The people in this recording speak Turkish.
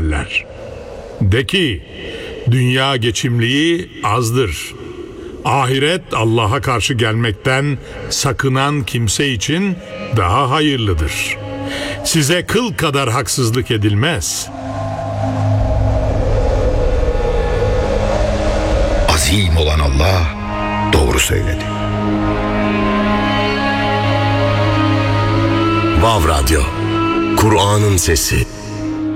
ederler. De ki, dünya geçimliği azdır. Ahiret Allah'a karşı gelmekten sakınan kimse için daha hayırlıdır. Size kıl kadar haksızlık edilmez. Azim olan Allah doğru söyledi. Vav Radyo, Kur'an'ın sesi.